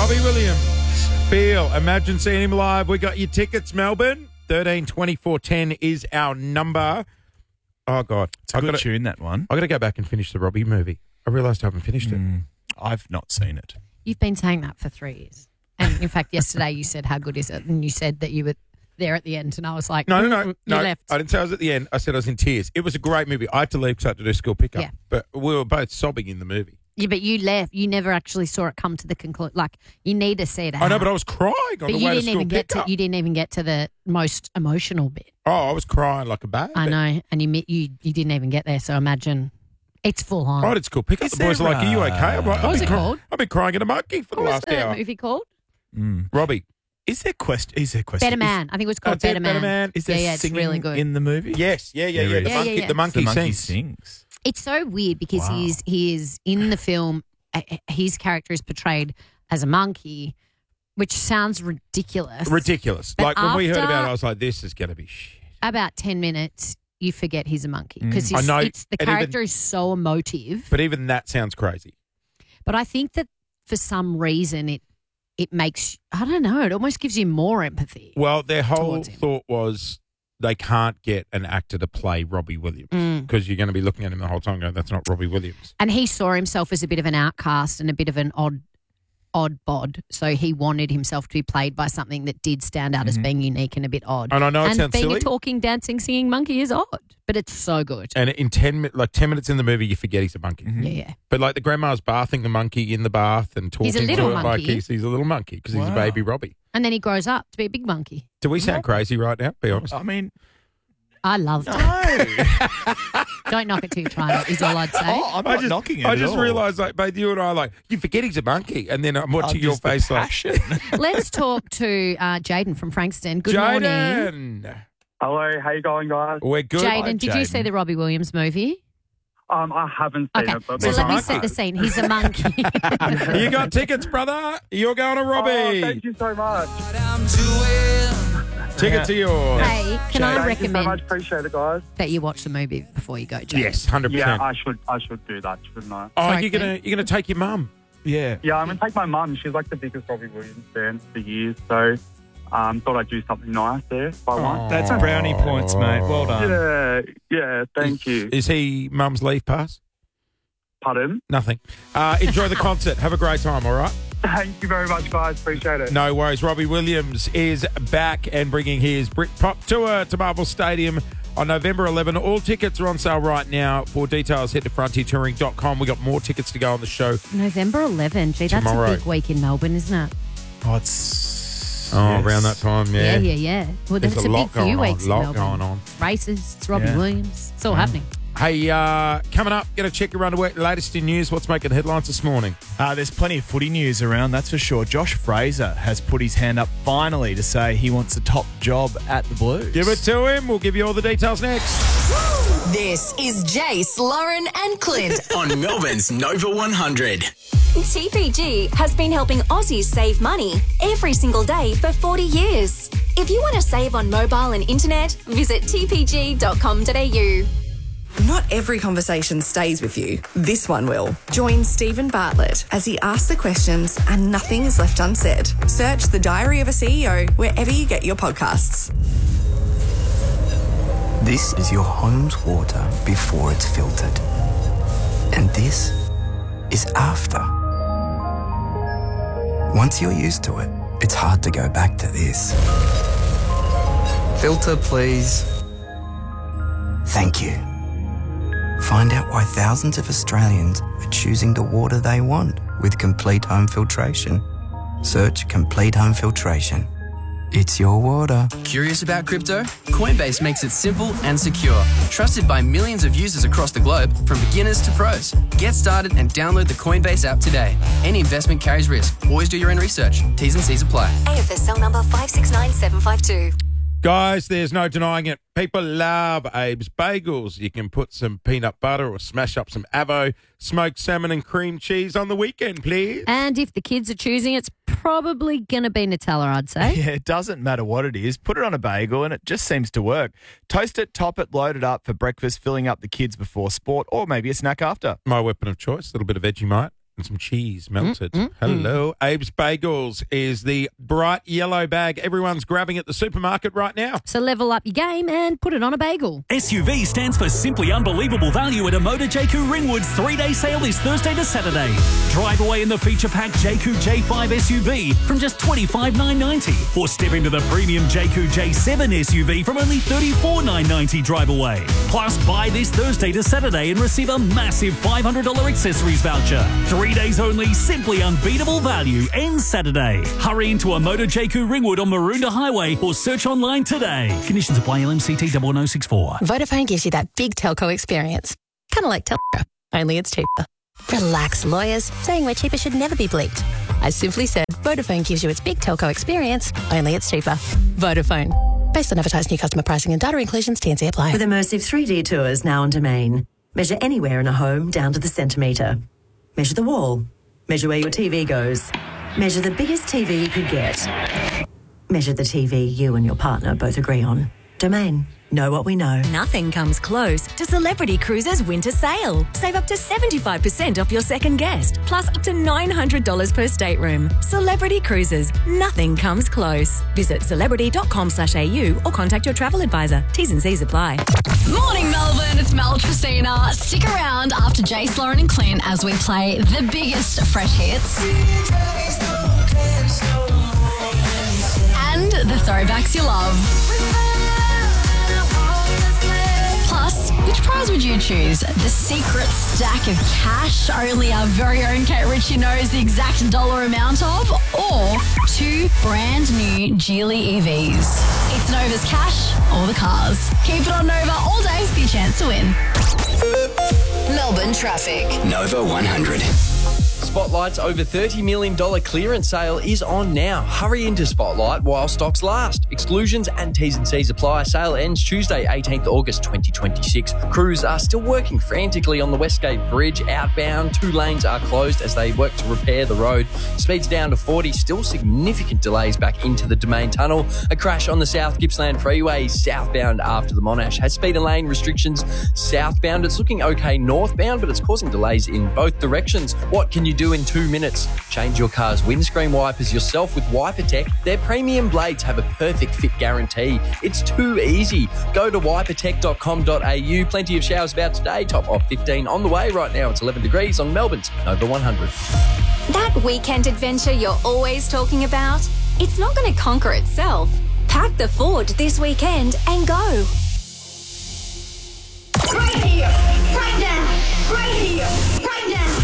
Robbie Williams. Feel. Imagine seeing him live. We got your tickets, Melbourne. 13 24 10 is our number. Oh, God. It's a good tune, that one. I've got to go back and finish the Robbie movie. I realised I haven't finished it. I've not seen it. You've been saying that for 3 years. And, in fact, yesterday you said, how good is it? And you said that you were there at the end. And I was like, No. You left. I didn't say I was at the end. I said I was in tears. It was a great movie. I had to leave because I had to do school pickup. Yeah. But we were both sobbing in the movie. Yeah, but you left. You never actually saw it come to the conclusion. Like, you need to see it out. I know, but I was crying on the way to school pickup. You didn't even get to the most emotional bit. Oh, I was crying like a baby. I know. And you didn't even get there. So imagine it's full on. I did school pickup. The boys are like, are you okay? I'm like, What was it called? I've been crying in a monkey for the What was last the hour. movie called? Robbie. Is there question? Better Man. I think it was called That's it, Better Man. Better Man. Is there it's singing really good. in the movie? Yes. Yeah. There The is. monkey, Yeah. the monkey The monkey sings. sings. It's so weird because he is in the film. His character is portrayed as a monkey, which sounds ridiculous. Ridiculous. But Like when we heard after- about it, I was like, this is going to be shit. About 10 minutes, you forget he's a monkey because I know, the and character even- is so emotive. But even that sounds crazy. But I think that for some reason it makes, I don't know, it almost gives you more empathy. Well, their whole Towards him. thought was they can't get an actor to play Robbie Williams Mm. because you're going to be looking at him the whole time going, that's not Robbie Williams. And he saw himself as a bit of an outcast and a bit of an odd bod. So he wanted himself to be played by something that did stand out as being unique and a bit odd. And I know it sounds being silly. a talking, dancing, singing monkey is odd, but it's so good. And in 10 minutes in the movie, you forget he's a monkey. Yeah. But like the grandma's bathing the monkey in the bath and talking He's a little to it like monkey. he's a little monkey because he's a baby Robbie. And then he grows up to be a big monkey. Do we sound crazy right now? Be honest. I mean, I loved it. no. Don't knock it till you try it, is all I'd say. I'm not knocking it I at just all. realised, like, both you and I, like, you forget he's a monkey, and then I'm watching your Just the face, like, passion. Let's talk to Jaden from Frankston. Good morning. Jaden. Hello, how you going, guys? We're good. Jaden, did you Jaden. see the Robbie Williams movie? I haven't seen Okay, it, but so He's a let me monkey. set the scene. He's a monkey. You got tickets, brother. You're going to Robbie. Oh, thank you so much. Tickets are yours. Hey, can I Thank you so recommend much. Appreciate it, guys. that you watch the movie before you go, Jaden? Yes, 100%. Yeah, I should do that, shouldn't I? Oh, Sorry, you're gonna take your mum. Yeah. Yeah, I'm gonna take my mum. She's like the biggest Robbie Williams fan for years, so thought I'd do something nice there by one. That's brownie points, mate. Well done. Yeah, thank you. Is he mum's leave pass? Pardon? Nothing. Enjoy the concert. Have a great time, all right? Thank you very much, guys. Appreciate it. No worries. Robbie Williams is back and bringing his Britpop tour to Marvel Stadium on November 11. All tickets are on sale right now. For details, head to frontiertouring.com. We got more tickets to go on the show. November 11. Gee, that's Tomorrow. a big week in Melbourne, isn't it? Oh, it's... Around that time, yeah. Yeah. Well, There's that's a a lot big few going on. weeks in Lot Melbourne. going on. Races, it's Robbie Yeah. Williams. It's all happening. Hey, coming up, going to check your underwear. Latest in news. What's making headlines this morning? There's plenty of footy news around, that's for sure. Josh Fraser has put his hand up finally to say he wants a top job at the Blues. Give it to him. We'll give you all the details next. This is Jace, Lauren, and Clint. On Melbourne's Nova 100. TPG has been helping Aussies save money every single day for 40 years. If you want to save on mobile and internet, visit tpg.com.au. Not every conversation stays with you. This one will. Join Stephen Bartlett as he asks the questions and nothing is left unsaid. Search The Diary of a CEO wherever you get your podcasts. This is your home's water before it's filtered. And this is after. Once you're used to it, it's hard to go back to this. Filter, please. Thank you. Find out why thousands of Australians are choosing the water they want with Complete Home Filtration. Search Complete Home Filtration. It's your water. Curious about crypto? Coinbase makes it simple and secure. Trusted by millions of users across the globe, from beginners to pros. Get started and download the Coinbase app today. Any investment carries risk. Always do your own research. T's and C's apply. AFSL number 569752. Guys, there's no denying it. People love Abe's Bagels. You can put some peanut butter or smash up some avo, smoked salmon and cream cheese on the weekend, please. And if the kids are choosing, it's probably going to be Nutella, I'd say. Yeah, it doesn't matter what it is. Put it on a bagel and it just seems to work. Toast it, top it, load it up for breakfast, filling up the kids before sport or maybe a snack after. My weapon of choice, a little bit of Vegemite and some cheese melted. Hello. Abe's Bagels is the bright yellow bag everyone's grabbing at the supermarket right now. So level up your game and put it on a bagel. SUV stands for Simply Unbelievable Value at Emoda JQ Ringwood's 3-day sale this Thursday to Saturday. Drive away in the feature-packed JQ J5 SUV from just $25,990, or step into the premium JQ J7 SUV from only $34,990 drive away. Plus, buy this Thursday to Saturday and receive a massive $500 accessories voucher. 3 days only, simply unbeatable value ends Saturday. Hurry into Emoda JQ Ringwood on Maroondah Highway or search online today. Conditions apply. LMCT 01064. Vodafone gives you that big telco experience. Kind of like Telco, only it's cheaper. Relax, lawyers. Saying we're cheaper should never be bleeped. As simply said, Vodafone gives you its big telco experience, only it's cheaper. Vodafone. Based on advertised new customer pricing and data inclusions, T&C apply. With immersive 3D tours now on Domain. Measure anywhere in a home down to the centimetre. Measure the wall. Measure where your TV goes. Measure the biggest TV you could get. Measure the TV you and your partner both agree on. Domain. Know what we know. Nothing comes close to Celebrity Cruises winter sale. Save up to 75% off your second guest, plus up to $900 per stateroom. Celebrity Cruises. Nothing comes close. Visit celebrity.com/au or contact your travel advisor. T's and C's apply. Morning, Melbourne. It's Mel Tristina. Stick around after Jace, Lauren and Clint as we play the biggest fresh hits and the throwbacks you love. Plus, which prize would you choose? The secret stack of cash only our very own Kate Ritchie knows the exact dollar amount of, or 2 brand new Geely EVs? It's Nova's cash or the cars. Keep it on Nova all day for your chance to win. Melbourne traffic. Nova 100. Spotlight's over $30 million clearance sale is on now. Hurry into Spotlight while stocks last. Exclusions and T's and C's apply. Sale ends Tuesday, 18th August 2026. Crews are still working frantically on the Westgate Bridge. Outbound, 2 lanes are closed as they work to repair the road. Speeds down to 40. Still significant delays back into the Domain Tunnel. A crash on the South Gippsland Freeway southbound after the Monash has speed and lane restrictions southbound. It's looking okay northbound, but it's causing delays in both directions. What can you do in 2 minutes? Change your car's windscreen wipers yourself with WiperTech. Their premium blades have a perfect fit guarantee. It's too easy. Go to wipertech.com.au. Plenty of showers about today. Top of 15 on the way right now. It's 11 degrees on Melbourne's Nova 100. That weekend adventure you're always talking about? It's not going to conquer itself. Pack the Ford this weekend and go. Right here, right now, right here, right now.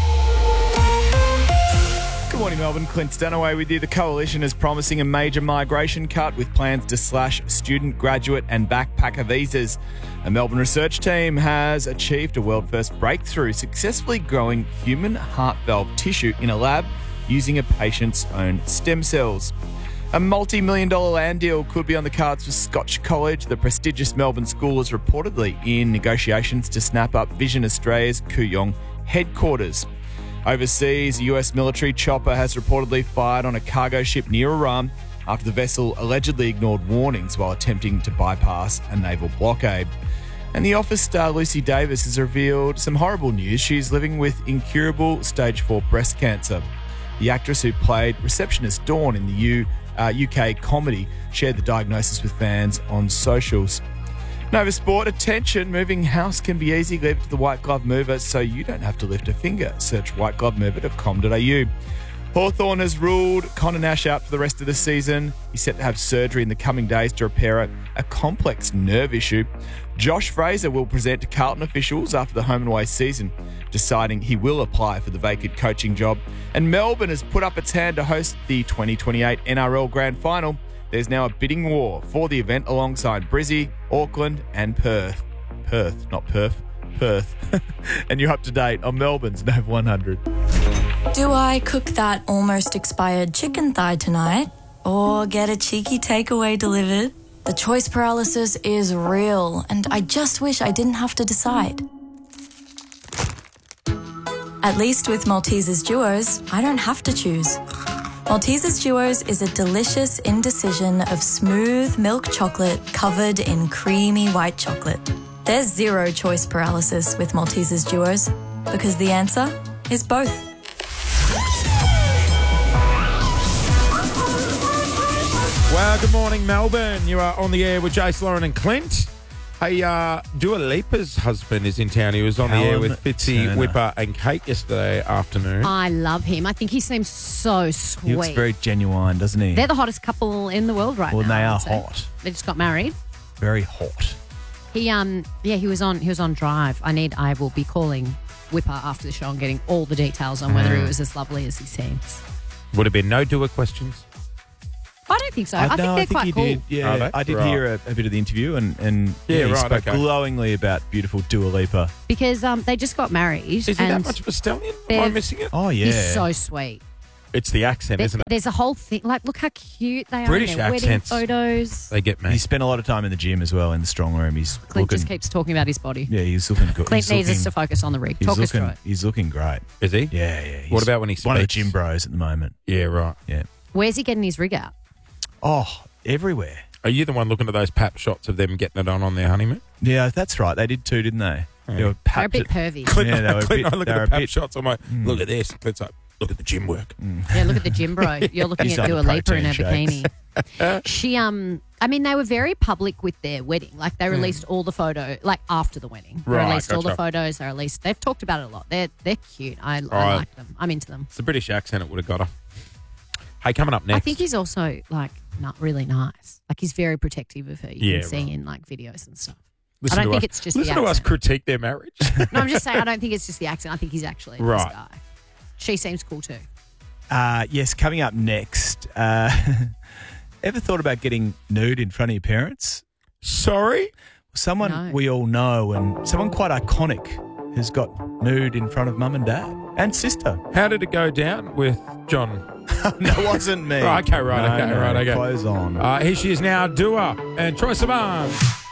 Good morning, Melbourne. Clint Stanaway with you. The Coalition is promising a major migration cut with plans to slash student, graduate and backpacker visas. A Melbourne research team has achieved a world-first breakthrough, successfully growing human heart valve tissue in a lab using a patient's own stem cells. A multi-million-dollar land deal could be on the cards for Scotch College. The prestigious Melbourne school is reportedly in negotiations to snap up Vision Australia's Kooyong headquarters. Overseas, a US military chopper has reportedly fired on a cargo ship near Iran after the vessel allegedly ignored warnings while attempting to bypass a naval blockade. And The Office star Lucy Davis has revealed some horrible news. She's living with incurable stage 4 breast cancer. The actress who played receptionist Dawn in the UK comedy shared the diagnosis with fans on socials. Nova Sport, attention, moving house can be easy. Leave it to the White Glove Mover so you don't have to lift a finger. Search whiteglovemover.com.au. Hawthorn has ruled Connor Nash out for the rest of the season. He's set to have surgery in the coming days to repair a complex nerve issue. Josh Fraser will present to Carlton officials after the home and away season, deciding he will apply for the vacant coaching job. And Melbourne has put up its hand to host the 2028 NRL Grand Final. There's now a bidding war for the event alongside Brizzy, Auckland and Perth. Perth, not Perth. Perth. And you're up to date on Melbourne's Nova 100. Do I cook that almost expired chicken thigh tonight or get a cheeky takeaway delivered? The choice paralysis is real and I just wish I didn't have to decide. At least with Maltesers Duos, I don't have to choose. Maltesers Duos is a delicious indecision of smooth milk chocolate covered in creamy white chocolate. There's zero choice paralysis with Maltesers Duos because the answer is both. Good morning, Melbourne. You are on the air with Jace, Lauren and Clint. Hey, Dua Lipa's husband is in town. He was on the air with Fitzy, Turner. Whipper and Kate yesterday afternoon. I love him. I think he seems so sweet. He looks very genuine, doesn't he? They're the hottest couple in the world right Well, now. they I are would say. hot. They just got married. Very hot. He was on Drive. I will be calling Whipper after the show and getting all the details on whether he was as lovely as he seems. Would have been no Dua questions. I don't think so. I think they're quite he cool. did. Yeah, I did hear a bit of the interview and Yeah, he right, spoke okay. glowingly about beautiful Dua Lipa. Because they just got married. Is he that much of a stallion? Am I missing it? Oh, yeah. He's so sweet. It's the accent, isn't it? There's a whole thing. Like, look how cute they British are in their accents. wedding photos. They get me. He spent a lot of time in the gym as well, in the strong room. He's Clint looking. just keeps talking about his body. Yeah, he's looking good. Clint needs us to focus on the rig. Talk us through it. He's looking great. Is he? Yeah. What about when he one of the speaks? gym bros at the moment? Yeah, right. Yeah. Where's he getting his rig out? Oh, everywhere. Are you the one looking at those pap shots of them getting it on their honeymoon? Yeah, that's right. They did too, didn't they? They were They're a papped bit it- pervy. Clint, Yeah, they were a Clint, bit- I look they at were the a pap bit- shots. I'm like, look at this. Clint's like, look at the gym work. Yeah, look at the gym bro. You're looking He's at on Dua the Lipa in her protein bikini. She, I mean, they were very public with their wedding. Like, they released all the photo, like, after the wedding. They Right, released all the gotcha. photos. They've talked about it a lot. They're cute. I Right. like them. I'm into them. It's the British accent. It would have got her. Hey, coming up next. I think he's also, like, not really nice. Like, he's very protective of her. You Yeah, can see right. in, like, videos and stuff. Listen I don't to think us- it's just listen the to us accent. critique their marriage. No, I'm just saying, I don't think it's just the accent. I think he's actually a nice Right. guy. She seems cool too. Yes, coming up next. Ever thought about getting nude in front of your parents? Sorry? Someone No. we all know and someone quite iconic has got nude in front of mum and dad and sister. How did it go down with John? No, it wasn't me. Right, okay, right, No, okay. Clothes on. Here she is now, Dua and Troy Sivan.